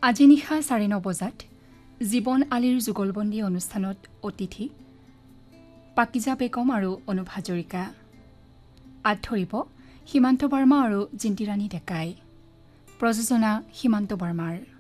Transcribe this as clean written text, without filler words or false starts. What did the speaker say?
আজি নিশা 9:30 বজাত জীৱন আলীৰ যুগলবন্দী অনুষ্ঠানত অতিথি পাকিজা বেগম আৰু অনুপ হাজৰিকা আঁত ধৰিব সীমান্ত বাৰ্মা আৰু জিন্তিৰাণী ডেকাই প্ৰযোজনা সীমান্ত বাৰ্মাৰ